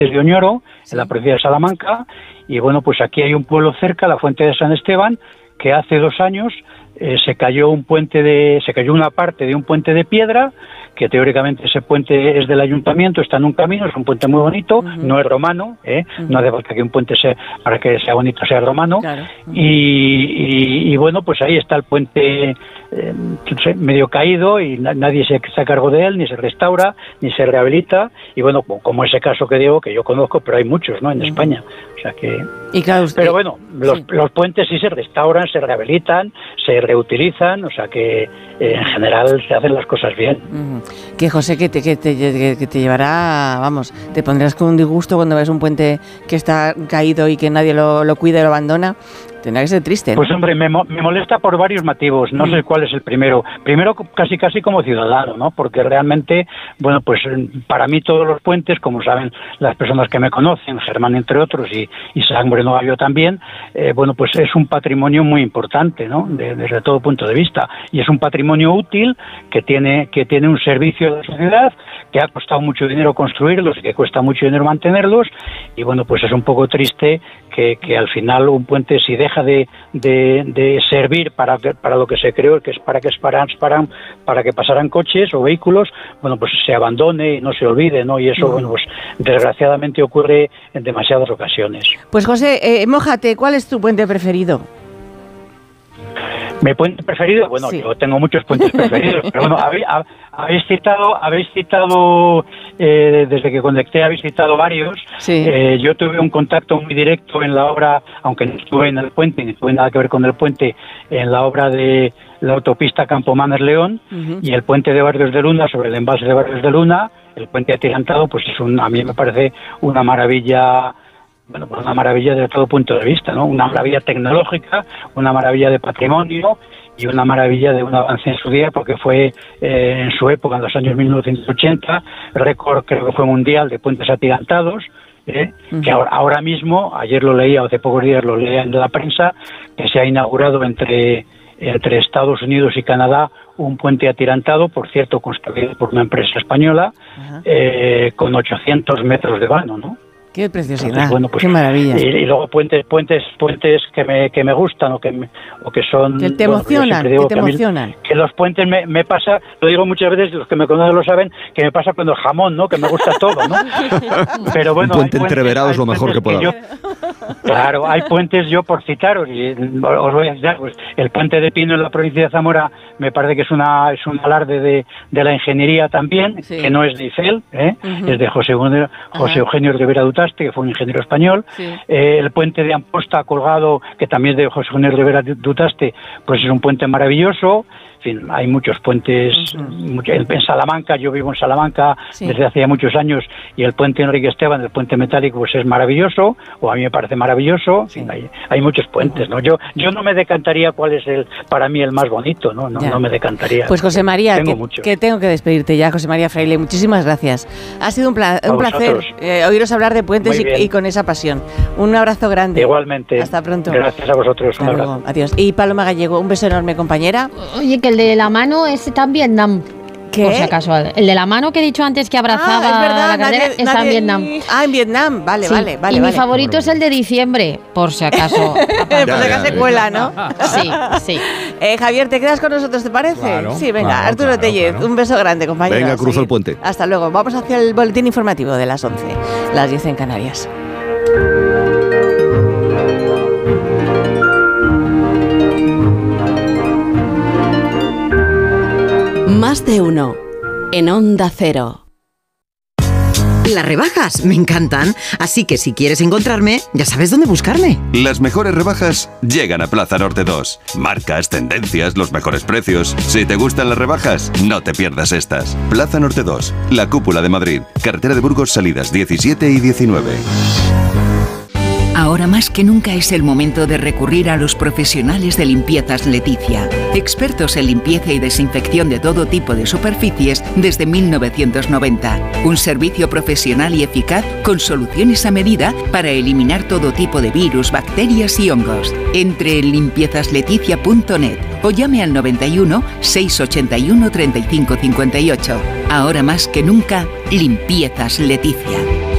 de Oñoro, en la provincia de Salamanca, y bueno, pues aquí hay un pueblo cerca, la Fuente de San Esteban, que hace 2 años se cayó una parte de un puente de piedra, que teóricamente ese puente es del ayuntamiento, está en un camino, es un puente muy bonito, no es romano, no hace falta que un puente para que sea bonito sea romano, claro. Y bueno, pues ahí está el puente medio caído y nadie se hace cargo de él, ni se restaura, ni se rehabilita, y bueno, como ese caso que digo, que yo conozco, pero hay muchos, ¿no?, en España, o sea que... Y claro, pero bueno, los puentes sí se restauran, se rehabilitan, se reutilizan, o sea que en general se hacen las cosas bien. Que José, que te llevará, vamos, te pondrás con un disgusto cuando ves un puente que está caído y que nadie lo cuida y lo abandona. Tendrá que ser triste, ¿no? Pues hombre, me molesta por varios motivos, no sé cuál es el primero. Primero, casi como ciudadano, ¿no? Porque realmente, bueno, pues para mí todos los puentes, como saben las personas que me conocen, Germán entre otros y Isaac Moreno Gallo también, bueno, pues es un patrimonio muy importante, ¿no? Desde todo punto de vista. Y es un patrimonio útil que tiene un servicio de la sociedad, que ha costado mucho dinero construirlos y que cuesta mucho dinero mantenerlos, y bueno, pues es un poco triste que al final un puente, si deja de servir para lo que se creó, que es para que pasaran coches o vehículos, bueno, pues se abandone y no se olvide, ¿no? Y eso, bueno, pues desgraciadamente ocurre en demasiadas ocasiones. Pues José, mójate, ¿cuál es tu puente preferido? ¿Mi puente preferido? Bueno, sí. Yo tengo muchos puentes preferidos, pero bueno, habéis citado desde que conecté, habéis citado varios. Sí. Yo tuve un contacto muy directo en la obra, aunque no estuve en el puente, ni tuve nada que ver con el puente, en la obra de la autopista Campomanes-León, y el puente de Barrios de Luna, sobre el embalse de Barrios de Luna, el puente atirantado, pues a mí me parece una maravilla. Bueno, pues una maravilla desde todo punto de vista, ¿no? Una maravilla tecnológica, una maravilla de patrimonio y una maravilla de un avance en su día, porque fue en su época, en los años 1980, récord, creo que fue mundial, de puentes atirantados, que ahora mismo, ayer lo leía, hace pocos días lo leía en la prensa, que se ha inaugurado entre Estados Unidos y Canadá un puente atirantado, por cierto, construido por una empresa española, con 800 metros de vano, ¿no? Qué preciosidad. Entonces, bueno, pues, qué maravilla. Y luego puentes que me gustan o que son... Que te emocionan, emocionan. Que los puentes me pasa, lo digo muchas veces, los que me conocen lo saben, que me pasa cuando el jamón, ¿no? Que me gusta todo, ¿no? Pero bueno, un puente entreverado es lo mejor que pueda haber. Claro, hay puentes, yo por citaros, y os voy a citar, pues el puente de Pino en la provincia de Zamora me parece que es un alarde de la ingeniería también, que no es de ICEL, es de José Eugenio Rivera Dutaste, que fue un ingeniero español. El puente de Amposta colgado, que también es de José Eugenio Rivera Dutaste, pues es un puente maravilloso. En fin, hay muchos puentes. En Salamanca, yo vivo en Salamanca desde hace ya muchos años, y el puente Enrique Esteban, el puente metálico, pues es maravilloso, o a mí me parece maravilloso. En fin, hay muchos puentes, ¿no? Yo no me decantaría cuál es para mí el más bonito, ¿no? No me decantaría. Pues José María, que tengo que despedirte ya, José María Fraile, muchísimas gracias. Ha sido un placer oíros hablar de puentes y con esa pasión. Un abrazo grande. Igualmente. Hasta pronto. Gracias a vosotros. Un abrazo. Adiós. Y Paloma Gallego, un beso enorme, compañera. Oye, que el de la mano está en Vietnam. ¿Qué? Por si acaso. El de la mano que he dicho antes que abrazaba es verdad, la cadera está en Vietnam. En Vietnam. Vale. Y mi favorito es el de diciembre, por si acaso. Por si acaso se cuela, ¿no? Sí. Javier, ¿te quedas con nosotros, te parece? Claro, sí, venga, Arturo Tellez, un beso grande, compañero. Venga, cruzo el puente. Hasta luego. Vamos hacia el boletín informativo de las 11, las 10 en Canarias. Más de uno en Onda Cero. Las rebajas me encantan, así que si quieres encontrarme, ya sabes dónde buscarme. Las mejores rebajas llegan a Plaza Norte 2. Marcas, tendencias, los mejores precios. Si te gustan las rebajas, no te pierdas estas. Plaza Norte 2, la cúpula de Madrid. Carretera de Burgos, salidas 17 y 19. Ahora más que nunca es el momento de recurrir a los profesionales de Limpiezas Leticia. Expertos en limpieza y desinfección de todo tipo de superficies desde 1990. Un servicio profesional y eficaz con soluciones a medida para eliminar todo tipo de virus, bacterias y hongos. Entre en limpiezasLeticia.net o llame al 91 681 35 58. Ahora más que nunca, Limpiezas Leticia.